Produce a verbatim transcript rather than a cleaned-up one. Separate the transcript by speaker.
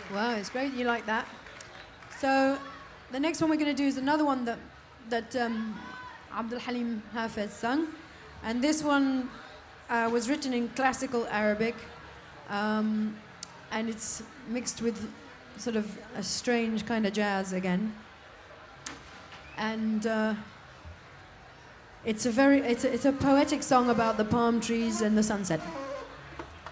Speaker 1: Wow, it's great you like that. So the next one we're going to do is another one that that um, Abdul Halim Hafez sung, and this one uh, was written in classical Arabic, um, and it's mixed with sort of a strange kind of jazz again, and uh, it's a very it's a, it's a poetic song about the palm trees and the sunset.